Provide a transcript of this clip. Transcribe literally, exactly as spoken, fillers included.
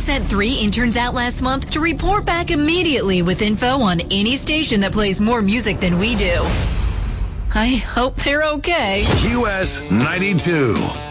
sent three interns out last month to report back immediately with info on any station that plays more music than we do. I hope they're okay. Q S ninety-two.